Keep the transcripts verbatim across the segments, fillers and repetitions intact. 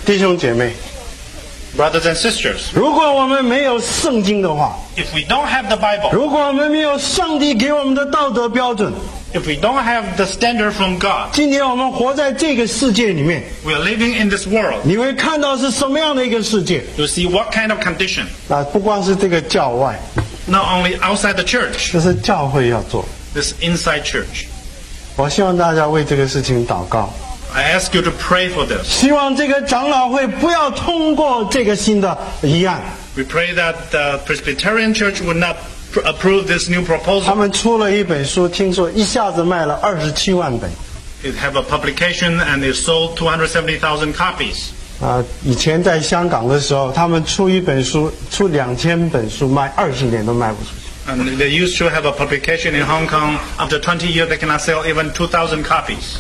弟兄姐妹 Brothers and sisters, 如果我们没有圣经的话， if we don't have the Bible, 如果我们没有上帝给我们的道德标准， if we don't have the standard from God, 今天我们活在这个世界里面， we are living in this world. 你会看到是什么样的一个世界？ You see what kind of condition? 啊，不光是这个教外， Not only outside the church, 这是教会要做。 this inside church. 我希望大家为这个事情祷告， I ask you to pray for this. 希望这个长老会不要通过这个新的议案。 We pray that the Presbyterian Church would not pr- approve this new 他 proposal. 们出了一本书，听说一下子卖了二十七万本。 It have a publication and it sold two hundred seventy thousand copies. 啊，以前在香港的时候，他们出一本书，出两千本书，卖二十年都卖不出去。 And they used to have a publication in Hong Kong. After twenty years, they cannot sell even two thousand copies.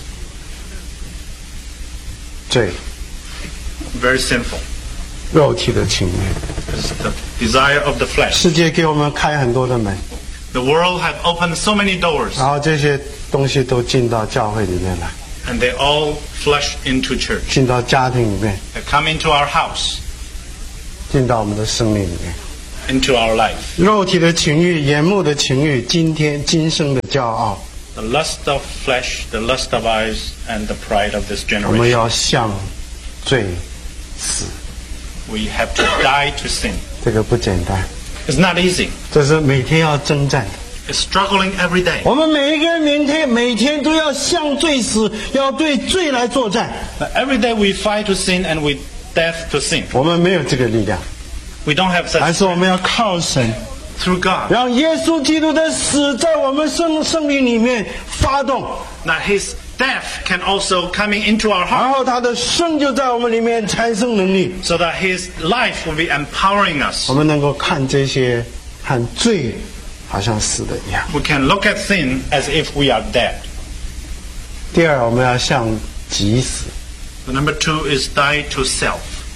罪， Very sinful. 肉体的情欲， It's the desire of the flesh. 世界给我们开很多的门， The world have opened so many doors, 然后这些东西都进到教会里面来， and they all flush into church. 进到家庭里面， They come into our house, 进到我们的生命里面。 into our life. 肉体的情欲、眼目的情欲，今天今生的骄傲， The lust of flesh, the lust of eyes, and the pride of this 我们 generation. 要向罪死。 We have to die to sin. 这个不简单， It's not easy. 这是每天要征战的。 It's struggling every day. 我们每一个人每天每天都要向罪死，要对罪来作战。 But every day we fight to sin and we death to sin. 我们没有这个力量， We don't have 还 such 是我们要靠神， through God. 让耶稣基督的死在我们生生命里面发动， That His death can also coming into our heart, 然后他的生就在我们里面产生能力， so that His life will be empowering us. 我们能够看这些和罪好像死的一样。 We can look at sin as if we are dead. 第二，我们要向己死。 The number two is die to self.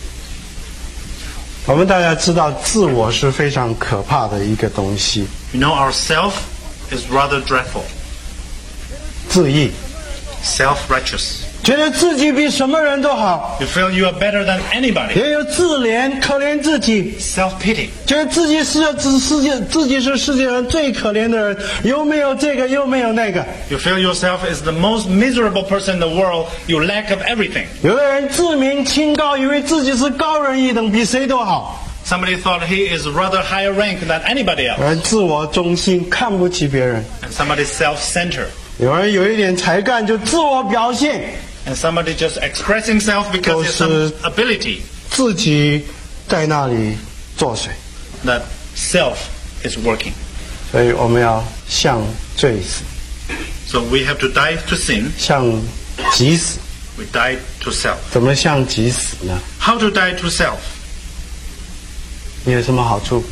我们大家知道，自我是非常可怕的一个东西， You know, our self is rather dreadful. 自义， Self-righteous. 觉得自己比什么人都好， You feel you are better than anybody. 也有自怜，可怜自己， Self-pity. 觉得自己是自世界自己是世界上最可怜的人，又没有这个，又没有那个。 You feel yourself is the most miserable person in the world. You lack of everything. 有的人自命清高，以为自己是高人一等，比谁都好， Somebody thought he is rather higher rank than anybody else. 而自我中心，看不起别人。 And somebody self-centered. 有人有一点才干就自我表现， And somebody just express himself because he has some ability. 自己在那里作祟。 That self is working. 所以我们要向罪死， So we have to die to sin. 向己死。 We die to self. 怎么向己死呢？ How to die to self? 你有什么好处？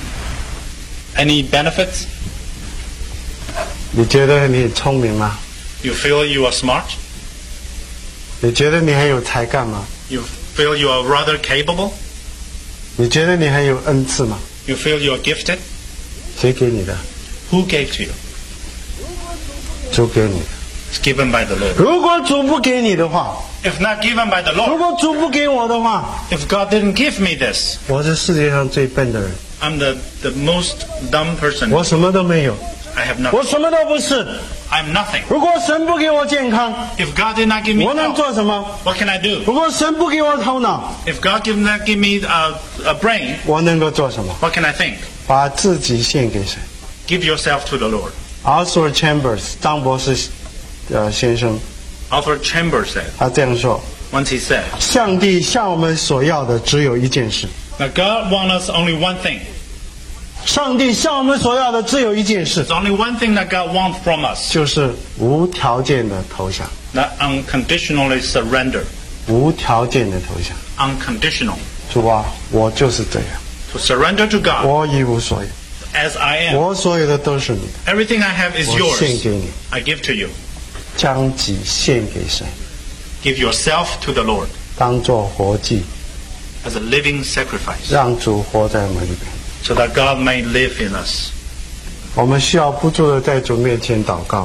Any benefits? 你觉得你很聪明吗？ You feel you are smart? 你觉得你很有才干吗？ You feel you are rather capable? 你觉得你很有恩赐吗？ You feel you are gifted? 谁给你的？ Who gave to you? 主给你的。 It's given by the Lord. 如果主不给你的话， If not given by the 如 Lord, 果主不给我的话， if God didn't give me this, 我是世界上最笨的人， I'm the, the most dumb person. 我什么都没有， I have 我 nothing. 什么都不是。 I'm nothing. 如果神不给我健康， If God did not give me 我能 health, 做什么？ what can I do? 如果神不给我头脑， If God did not give me a, a brain, 我能够做什么？ what can I think? 把自己献给神。 Give yourself to the Lord. Arthur Chambers 张博士，呃先生， Arthur Chambers said, 他这样说： once he said, 上帝向我们所要的只有一件事。 that God wants us only one thing. 上帝向我们所要的只有一件事， There's only one thing that God wants from us. 就是无条件的投降， That unconditionally surrender. 无条件的投降。 Unconditional. 主啊，我就是这样， To surrender to God 我一无所有， as I am. 我所有的都是你的， Everything I have is 我献 yours. 给你， I give to you. 将己献给神， Give yourself to the Lord 当作活祭， as a living sacrifice, 让主活在我们里面。 so that God may live in us. 我们需要不住的在主面前祷告，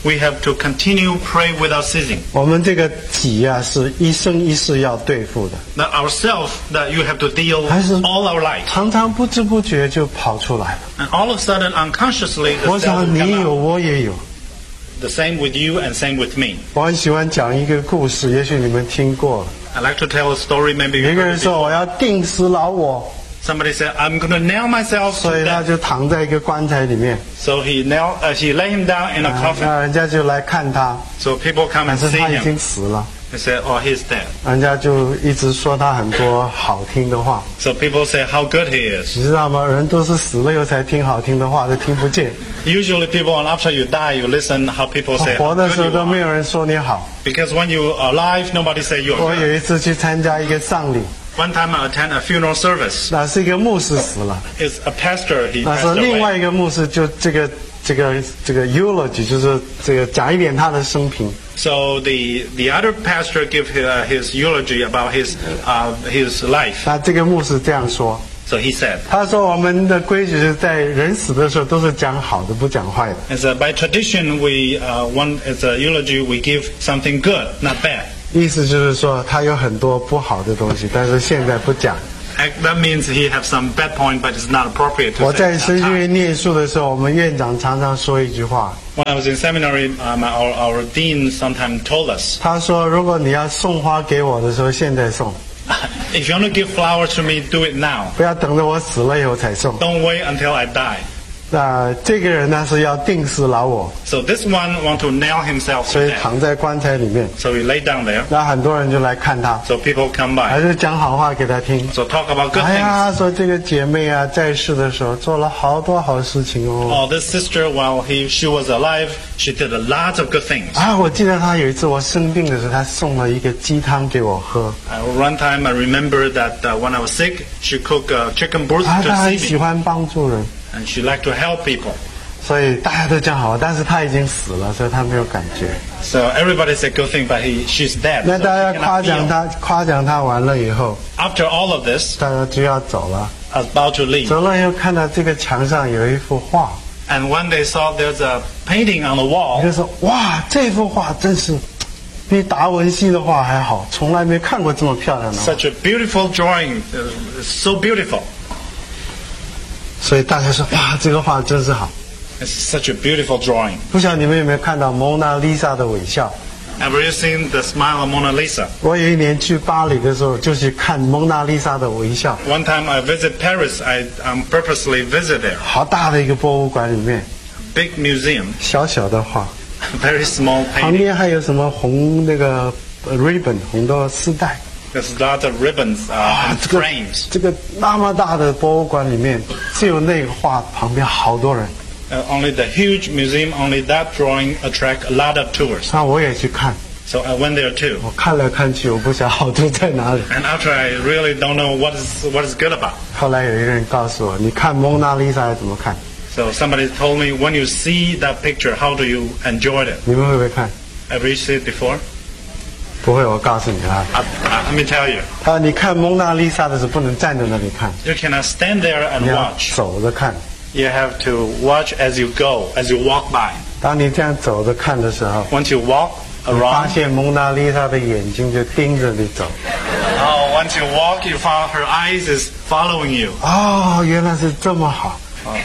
we have to continue pray without ceasing. 我们这个己啊，是一生一世要对付的， That ourself that you have to deal 还是 all our life. 常常不知不觉就跑出来了。 And all of a sudden, unconsciously, the 我 self 想 will 你 come 有， out. 我也有。 The same with you and same with me. 我很喜欢讲一个故事，也许你们听过了。 I like to tell a story. Maybe 有 you 一个 heard 人 it 说 before. 我要定死老我， Somebody said, "I'm going to nail myself 所 to 以他 death." 就躺在一个棺材里面， So he nailed, uh, he lay him down in a 啊 coffin. 那人家就来看他， So people come 但 and 是 see 他已 him. 经死了， They say, "Oh, he's dead." 人家就一直说他很多好听的话， So people say how good he is. 你知道吗？人都是死了以后才听好听的话，都听不见。 Usually people, and after you die, you listen how people say 活 how 的 good 时候 you 都没 are. 有人说你好。 Because when you are alive, nobody say you're 我 good. 有一次去参加一个丧礼， One time I attend a funeral service. 那是一个牧师死了， It's a pastor. He 那 passed 是另 away. 外一个牧师就这个这个这个 eulogy， 就是这个讲一点他的生平。 So the the other pastor give his, uh, his eulogy about his uh, his life. 那这个牧师这样说， So he said, 他说我们的规矩是在人死的时候都是讲好的，不讲坏的。 "As a, by tradition, we uh, one as a eulogy we give something good, not bad." 意思就是说他有很多不好的东西，但是现在不讲。 Ac- That means he have some bad point, but it's not appropriate to 我 say 在 at 神 that 学 time. 院念书的时候，我们院长常常说一句话， When I was in seminary, um, our, our dean sometimes told us, 他说：“如果你要送花给我的时候，现在送， "If you want to give flowers to me, do it now. 不要等着我死了以后才送。 Don't wait until I die." ” 那这个人呢是要定死老我， So this one want to nail himself 所 to 以 death. 躺在棺材里面。 So he lay down there. 那很多人就来看他， So people come 还 by. 是讲好话给他听。 So talk about good 哎 things. 呀，说这个姐妹啊，在世的时候做了好多好事情哦。 Oh, this sister, while he she was alive, she did a lot of good things. 啊，我记得她有一次我生病的时候，她送了一个鸡汤给我喝。 Uh, one time I remember that uh, when I was sick, she cooked uh, chicken breast 啊， to 她很 see 喜 me, 欢帮助人， and she liked to help people. 所以大家都讲好，但是她已经死了，所以她没有感觉。 So everybody said good thing, but he, she's dead. 那 So 大 she 家夸 cannot 奖 feel. 她，夸奖她完了以后， After all of this, 大家就要走了。 I was about to leave. 走了以后，看到这个墙上有一幅画， And when they saw there's a painting on the 你 wall, 就说：“哇，这幅画真是比达文西的画还好，从来没看过这么漂亮的画。” such a beautiful drawing, uh, it's so beautiful. 所以大家说：“哇，这个画真是好。” It's such a beautiful drawing. 不晓得你们有没有看到蒙娜丽莎的微笑？ Have you seen the smile of Mona Lisa? 我有一年去巴黎的时候，就去看蒙娜丽莎的微笑， One time I visit Paris, I um, purposely visit there. 好大的一个博物馆里面， Big museum, 小小的画， very small 旁 painting. 边还有什么红那个呃 ribbon 红的丝带。 There's lots of ribbons uh, 啊， and 这个 frames. 这个那么大的博物馆里面，只有那个画旁边好多人。 Uh, only the huge museum, only that drawing attract a lot of tourists. 那我也去看， So I went there too. 我看来看去，我不晓得好处在哪里。 And after I really don't know what is what is good about. 后来有一个人告诉我，你看蒙娜丽莎怎么看？ So somebody told me, when you see that picture, how do you enjoy it? 你们会不会看？ Have you seen it before? 不会，我告诉你啊。 Uh, uh, let me tell you. 他你看蒙娜丽莎的时候，不能站在那里看， You cannot stand there and 你要 watch. 走着看。 You have to watch as you go, as you walk by. 当你这样走着看的时候， Once you walk 你发 around, 现蒙娜丽莎的眼睛就盯着你走。 oh, once you walk, you find her eyes is following you. 哦，原来是这么好。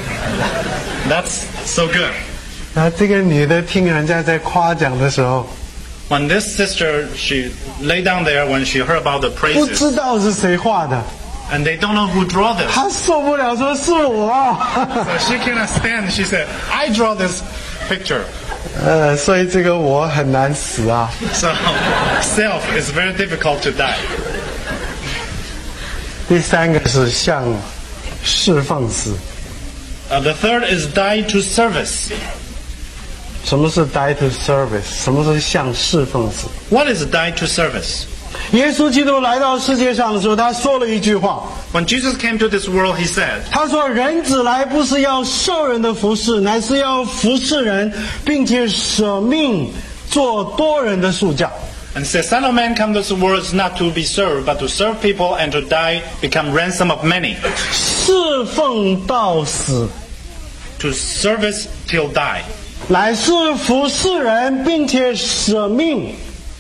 That's so good. 那这个女的听人家在夸奖的时候， When this sister, she lay down there when she heard about the 不 praises, 知道是谁画的， and they don't know who draw this. 她受不了，说是我。 So she cannot stand. She said, "I draw this picture." 呃，所以这个我很难死啊。 So self is very difficult to die. 第三个是向侍奉死。 Uh, the third is die to service. 什么是 die to service？ 什么是向侍奉死？ What is die to service? 耶稣基督来到世界上的时候，他说了一句话， When Jesus came to this world, he said, 他说：“人子来不是要受人的服侍，乃是要服侍人，并且舍命做多人的束教。” and says, Son of Man come to this world is not to be served, but to serve people and to die, become ransom of many. 侍奉到死， To service till die. 乃是服侍人，并且舍命。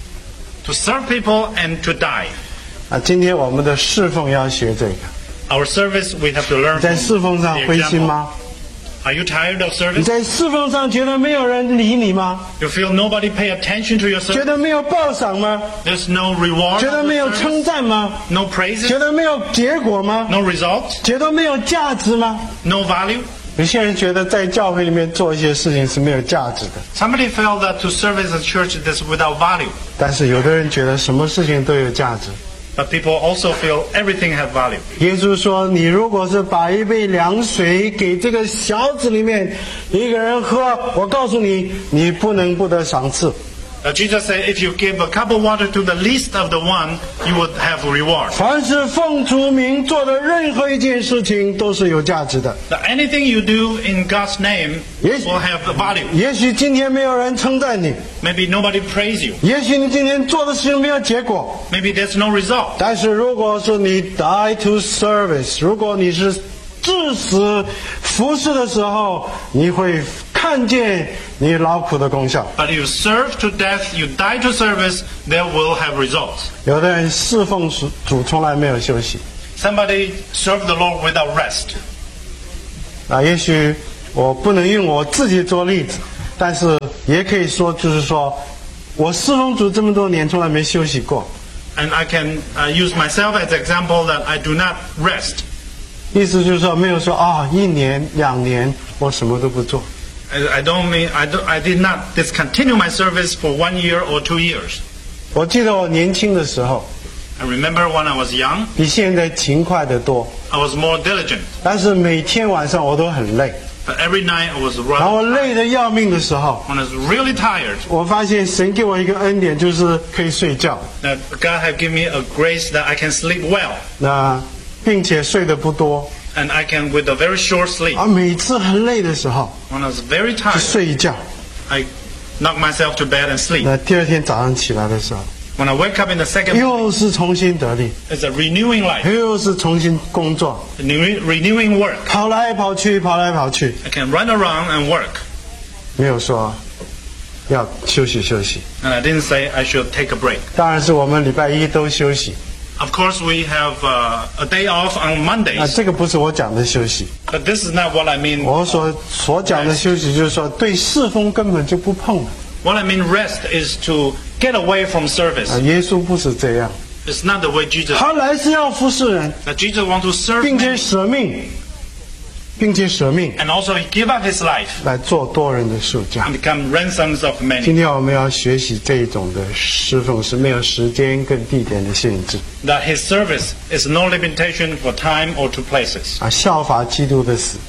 To serve people and to die. 啊，今天我们的侍奉要学这个。 Our service, we have to learn 在 from 侍奉上 the 灰心 example. 吗？ Are you tired of 你 service? 在侍奉上觉得没有人理你吗？ You feel nobody pay attention to your 觉 service? 得没有报赏吗？ There's no reward, 觉得 of 没 the 有 service? 称赞吗？ No praises, 觉得没有结果吗？ no result, 觉得没有价值吗？ no value. 有些人觉得在教会里面做一些事情是没有价值的， Somebody felt that to serve as a church is without value. 但是有的人觉得什么事情都有价值。 But people also feel everything has value. 耶稣说：“你如果是把一杯凉水给这个小子里面一个人喝，我告诉你，你不能不得赏赐。 Uh, Jesus said, if you give a cup of water to the least of the one, you would have a reward. 凡是奉主名做的任何一件事情都是有价值的。 That anything you do in God's name Yes. will have value. 也许今天没有人称赞你， Maybe nobody praise you. 也许你今天做的事情没有结果， Maybe there's no result. 但是如果是你 die to service， 如果你是至死服侍的时候，你会看见你劳苦的功效。 But you serve to death, you die to service, there will have results. 有的人侍奉主从来没有休息。 Somebody serve the Lord without rest. 啊，也许我不能用我自己做例子，但是也可以说，就是说我侍奉主这么多年，从来没休息过。 And I can uh, use myself as example that I do not rest. 意思就是说，没有说啊，一年两年我什么都不做。 I I don't mean I, don't, I did not discontinue my service for one year or two years. 我记得我年轻的时候， I remember when I was young, 比现在勤快得多， I was more diligent. 但是每天晚上我都很累。 But every night I was 然后 rather 累得要命的时候， when I was really tired. 我发现神给我一个恩典，就是可以睡觉。 That God had given me a grace that I can sleep well, 那并且睡得不多， and I can with a very short sleep. 而每次很累的时候 When I was very 就 tired, 睡一觉。 I knock myself to bed and sleep. 那第二天早上起来的时候， When I wake up in the second, 又是重新得力， it's a renewing life, 又是重新工作， renew- renewing work. 跑来跑去，跑来跑去， I can run around and work. 没有说要休息休息。 And I didn't say I should take a break. 当然是我们礼拜一都休息， Of course, we have uh, a day off on 啊， Mondays, 这个不是我讲的休息， but this is not what I mean. 我所所讲的休息就是说对侍奉根本就不碰了。 What I mean rest is to get away from service. 啊，耶稣不是这样， It's not the way Jesus. 他来是要服侍人， That Jesus wants to serve 并且 many, 舍命，并且舍命 and also He give up His life 来做多人的属家。 and become ransoms of 今 many. 天我们要学习这一种的侍奉是没有时间跟地点的限制 That His service is no limitation for time or to places. 啊，效法基督的死，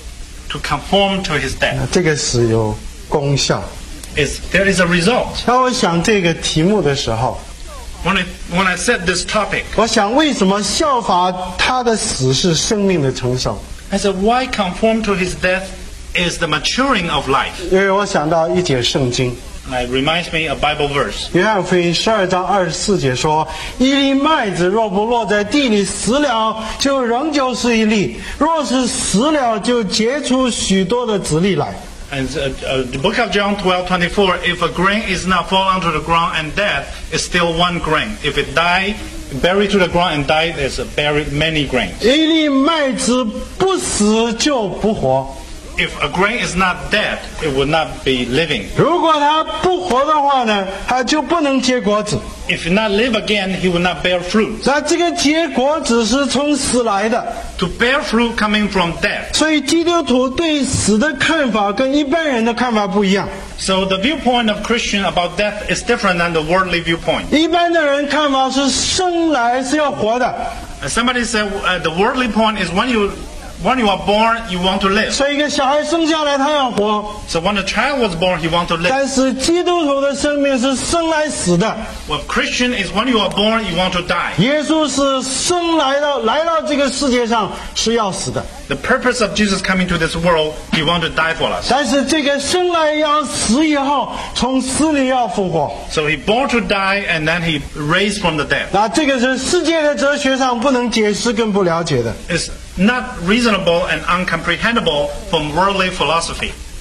To conform to His 啊 death 这个死有功效。 is there is a result. 当我想这个题目的时候， When I when I said this topic, 我想为什么效法他的死是生命的成熟？ I said why conform to His death is the maturing of life. 因为我想到一节圣经， And it reminds me a Bible verse. 约翰福音十二章二十四节说：“一粒麦子若不落在地里死了，就仍旧是一粒；若是死了，就结出许多的子粒来。” And uh, uh, the book of John twelve twenty-four, if a grain is not fall onto the ground and dead, it's still one grain. If it die, buried to the ground and die, there's a buried many grains. 一粒麦子不死就不活。 If a grain is not dead, it will not be living. 如果它不活的话呢，它就不能结果子。 If it not live again, he will not bear fruit. 那这个结果子是从死来的， To bear fruit coming from death. 所以基督徒对死的看法跟一般人的看法不一样。 So the viewpoint of Christian about death is different than the worldly viewpoint. 一般的人看法是生来是要活的， And somebody said uh, the worldly point is when you when you are born, you want to live. 所以一个小孩生下来他要活。 So when a child was born, he want to live. 但是基督徒的生命是生来死的， Well, Christian is when you are born, you want to die. 耶稣是生来到来到这个世界上是要死的， The purpose of Jesus coming to this world, he want to die for us. 但是这个生来要死以后，从死里要复活。 So he born to die and then he raised from the dead. 那这个是世界的哲学上不能解释跟不了解的。 It's not reasonable and uncomprehendable from worldly philosophy.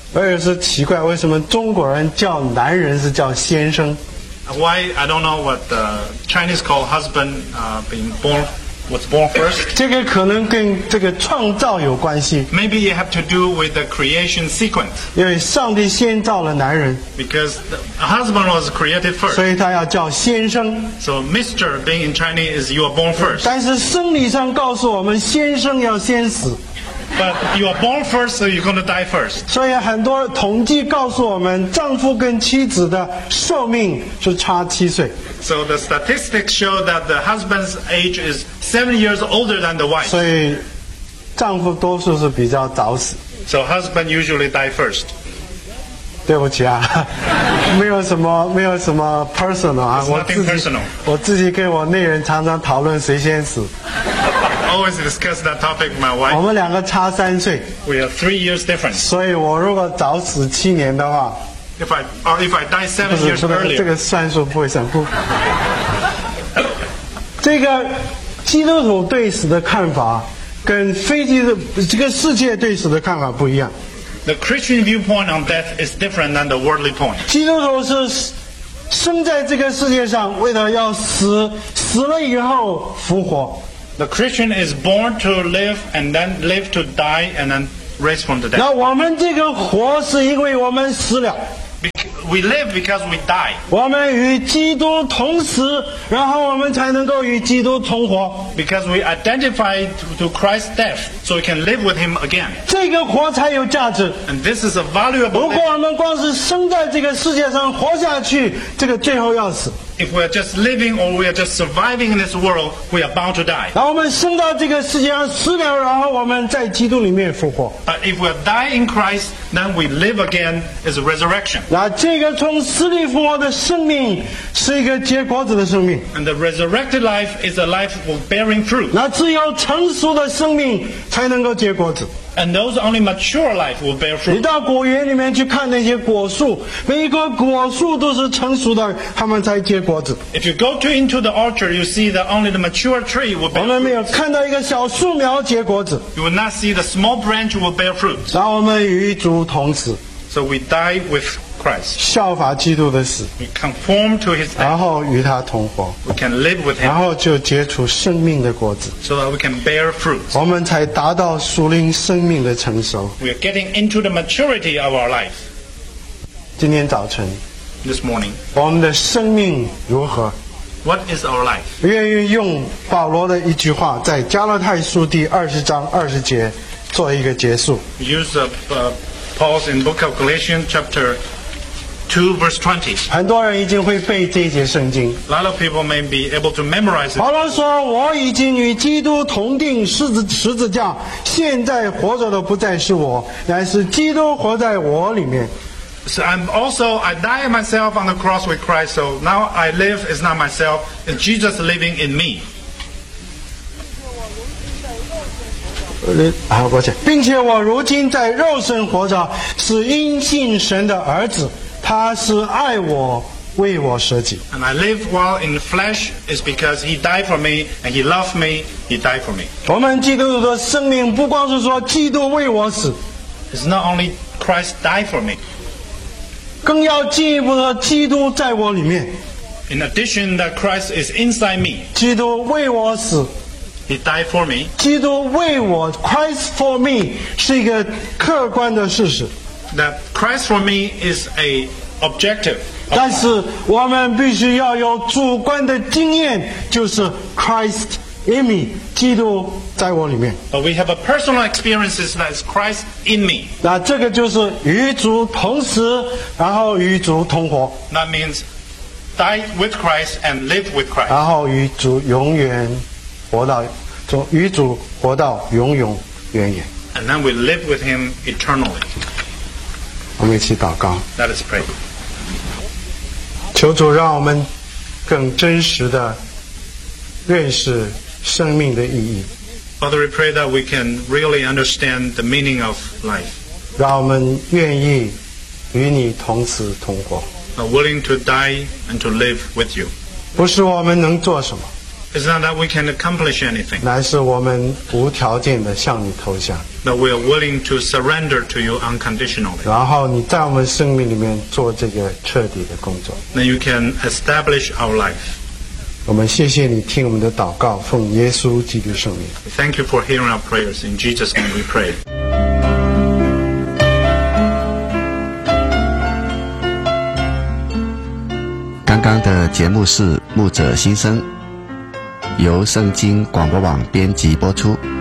我也是奇怪，为什么中国人叫男人是叫先生？ Why, I don't know what the Chinese call husband uh, being born, was born first. 这个可能跟这个创造有关系， Maybe it have to do with the creation sequence. 因为上帝先造了男人， Because the husband was created 所 first. 以他要叫先生。 So Mister being in Chinese is you are born first. 但是生理上告诉我们，先生要先死， But you are born first, so you're going to die first. 所以很多统计告诉我们，丈夫跟妻子的寿命是差七岁， So the statistics show that the husband's age is seven years older than the wife. 所以丈夫多数是比较早死。 So husband usually die first. 对不起啊，没有什么没有什么 personal 啊， It's 我 nothing 自己 personal. 我自己跟我内人常常讨论谁先死， Always discuss that topic with my 我 wife. 们两个差三岁， We have three years difference. 所以我如果早死七年的话， If I or if I die 不 seven 是 years 不是 earlier, 这个算数不会算不。这个基督徒对死的看法跟非基督这个世界对死的看法不一样。 the Christian viewpoint on death is different than the worldly point. 基督徒是生在这个世界上，为了要死，死了以后复活。 The Christian is born to live and then live to die and then raise from the dead. 那我们这个活是因为我们死了， Bec- We live because we die. 我们与基督同死，然后我们才能够与基督同活。 Because we identify to, to Christ's death, so we can live with Him again. 这个活才有价值。 And this is a valuable 如果 life. 我们光是生在这个世界上活下去，这个最后要死。 If we're just living or we are just surviving in this world, we are bound to die. 然后我们生到这个世界上死了，然后我们在基督里面复活。 But if we die in Christ, then we live again as a resurrection. 那这个从死里复活的生命是一个结果子的生命。 And the resurrected life is a life of bearing fruit. 那只有成熟的生命才能够结果子。 And those only mature life will bear 你 fruit. 到果园里面去看那些果树，每一棵果树都是成熟的，它们才结果子。 If you go to into the orchard, you see that only the mature tree will 我 bear 们没 fruit. 有看到一个小树苗结果子。 You will not see the small branch will bear fruit. 然后我们与主同死， So we die with Christ. 效法基督的死， We conform to His 然 death. 后与他同活， We can live with 然 Him 后就结出生命的果子， so that we can bear fruit. 我们才达到属灵生命的成熟。 We are getting into the maturity of our life. 今天早晨， This morning, 我们的生命如何？ what is our life? 我愿意用保罗的一句话，在加拉太书第二十章二十节做一个结束。 We use uh, uh, Paul's in book of Galatians chapter two verse twenty. 很多人已经会背这一节圣经。 A lot of people may be able to memorize it. 保罗说：“我已经与基督同定十字十字架，现在活着的不再是我，乃是基督活在我里面。 So I'm also, I die myself on the cross with Christ, so now I live is not myself, it's Jesus living in me. 呃啊，抱歉，并且我如今在肉身活着，是因信神的儿子，他是爱我，为我舍己。 And I live while in the flesh is because He died for me, and He loved me, He died for me. 我们基督徒的生命不光是说基督为我死， It's not only Christ died for me. 更要进一步的基督在我里面， In addition, that Christ is inside me. 基督为我死， He died for me. 基督为我 ，Christ for me 是一个客观的事实。 That Christ for me is a objective. 但是我们必须要有主观的经验，就是 Christ in me，基督在我里面。 But we have a personal experiences that is Christ in me. 那这个就是与主同死，然后与主同活， That means die with Christ and live with Christ. 然后与主永远活到，从与主活到永永远远。 And then we live with Him eternally. 我们一起祷告， Let us pray. 求主让我们更真实的认识生命的意义， Father, we pray that we can really understand the meaning of life. 让我们愿意与你同死同活。 Are willing to die and to live with you. 不是我们能做什么， It's not that we can accomplish anything, 乃是我们无条件的向你投降， but we are willing to surrender to you unconditionally. 然后你在我们生命里面做这个彻底的工作。 Then you can establish our life. 我们谢谢你听我们的祷告，奉耶稣基督圣名。 Thank you for hearing our prayers. In Jesus' name we pray. 刚刚的节目是牧者心声，由圣经广播网编辑播出。